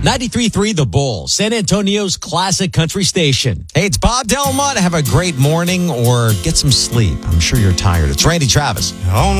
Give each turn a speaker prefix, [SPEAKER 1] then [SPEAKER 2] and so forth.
[SPEAKER 1] 93.3 The Bull, San Antonio's classic country station.
[SPEAKER 2] Hey, it's Bob Delmont. Have a great morning or get some sleep. I'm sure you're tired. It's Randy Travis.